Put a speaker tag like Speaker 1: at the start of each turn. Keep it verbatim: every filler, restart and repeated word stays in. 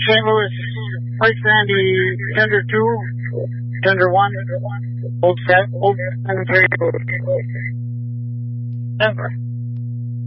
Speaker 1: Saint Louis, White Sandy, Tender two, Tender one, Old Set, Old Cemetery, Denver.